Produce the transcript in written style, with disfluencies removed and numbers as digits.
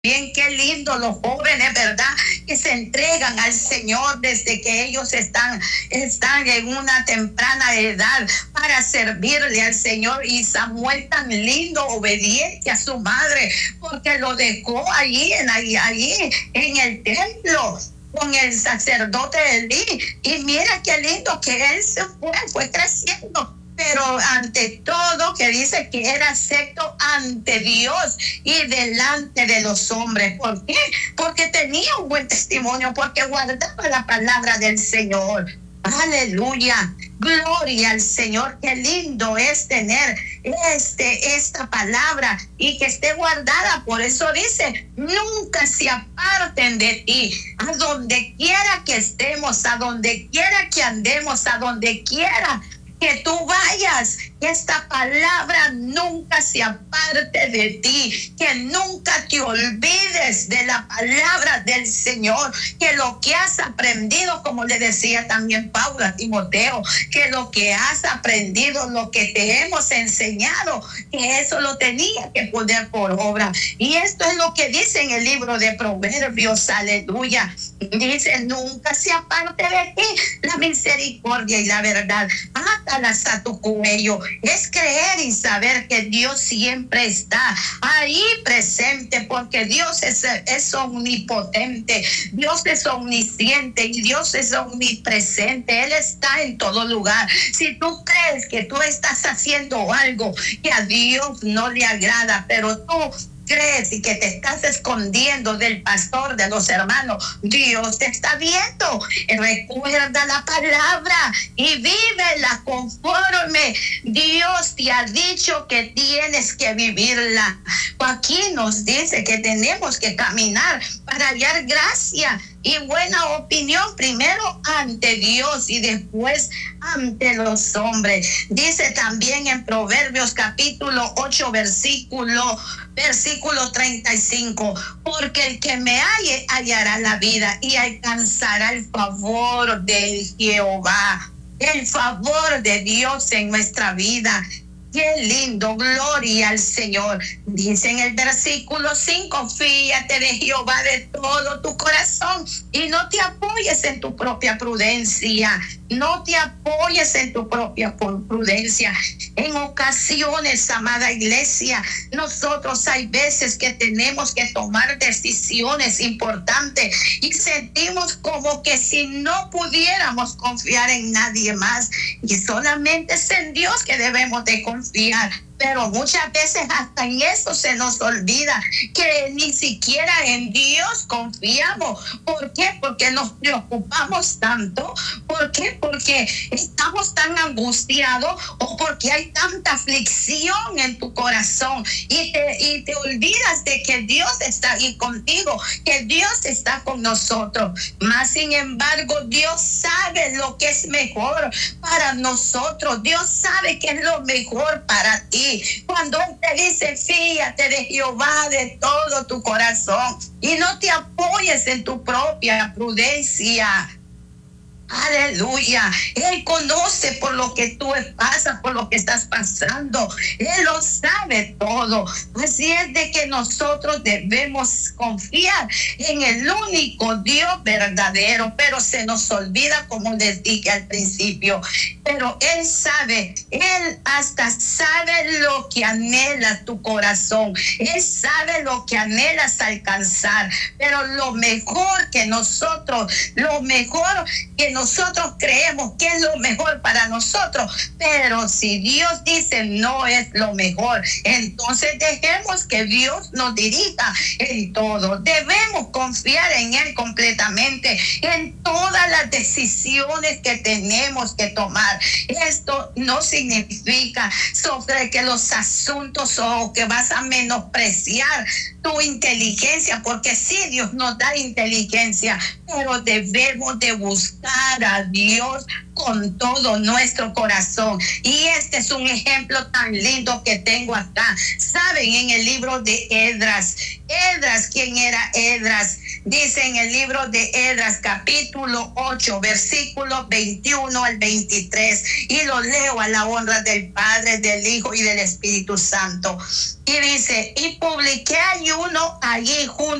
Bien, qué lindo los jóvenes, ¿verdad? Que se entregan al Señor desde que ellos están en una temprana edad para servirle al Señor. Y Samuel tan lindo, obediente a su madre, porque lo dejó allí en el templo con el sacerdote Elí. Y mira qué lindo que él se fue creciendo. Pero ante todo, que dice que era acepto ante Dios y delante de los hombres. ¿Por qué? Porque tenía un buen testimonio, porque guardaba la palabra del Señor. Aleluya, gloria al Señor. Qué lindo es tener esta palabra y que esté guardada. Por eso dice, nunca se aparten de ti. A donde quiera que estemos, a donde quiera que andemos, a donde quiera que tú vayas, que esta palabra nunca se aparte de ti, que nunca te olvides de la palabra del Señor, que lo que has aprendido, como le decía también Pablo a Timoteo, que lo que has aprendido, lo que te hemos enseñado, que eso lo tenía que poner por obra. Y esto es lo que dice en el libro de Proverbios, aleluya. Dice, nunca se aparte de ti la misericordia y la verdad. Átalas a tu cuello. Es creer y saber que Dios siempre está ahí presente, porque Dios es omnipotente, Dios es omnisciente y Dios es omnipresente. Él está en todo lugar. Si tú crees que tú estás haciendo algo que a Dios no le agrada, pero tú crees y que te estás escondiendo del pastor, de los hermanos, Dios te está viendo. Recuerda la palabra y vívela conforme Dios te ha dicho que tienes que vivirla. Aquí nos dice que tenemos que caminar para hallar gracia y buena opinión, primero ante Dios y después ante los hombres. Dice también en Proverbios capítulo 8 versículo 35, porque el que me halle hallará la vida y alcanzará el favor de Jehová, el favor de Dios en nuestra vida. Qué lindo, gloria al Señor. Dice en el versículo 5, fíate de Jehová de todo tu corazón y no te apoyes en tu propia prudencia. No te apoyes en tu propia prudencia. En ocasiones, amada iglesia, nosotros hay veces que tenemos que tomar decisiones importantes y sentimos como que si no pudiéramos confiar en nadie más, y solamente es en Dios que debemos de confiar. Pero muchas veces hasta en eso se nos olvida, que ni siquiera en Dios confiamos. ¿Por qué? Porque nos preocupamos tanto. ¿Por qué? Porque estamos tan angustiados o porque hay tanta aflicción en tu corazón y te olvidas de que Dios está ahí contigo, que Dios está con nosotros. Mas sin embargo, Dios sabe lo que es mejor para nosotros. Dios sabe que es lo mejor para ti. Cuando Él te dice, fíate de Jehová de todo tu corazón y no te apoyes en tu propia prudencia. Aleluya. Él conoce por lo que tú pasas, por lo que estás pasando. Él lo sabe todo. Así es de que nosotros debemos confiar en el único Dios verdadero, pero se nos olvida, como les dije al principio. Pero Él sabe, Él hasta sabe lo que anhela tu corazón. Él sabe lo que anhelas alcanzar. Pero lo mejor que nosotros creemos que es lo mejor para nosotros, pero si Dios dice no es lo mejor, entonces dejemos que Dios nos dirija en todo. Debemos confiar en Él completamente en todas las decisiones que tenemos que tomar. Esto no significa sobre que los asuntos o que vas a menospreciar tu inteligencia, porque sí, Dios nos da inteligencia, pero debemos de buscar a Dios con todo nuestro corazón. Y este es un ejemplo tan lindo que tengo acá. Saben, en el libro de Esdras, ¿quién era Esdras? Dice en el libro de Esdras, capítulo 8, versículos 21 al 23, y lo leo a la honra del Padre, del Hijo y del Espíritu Santo. Y dice: y publiqué ayuno allí junto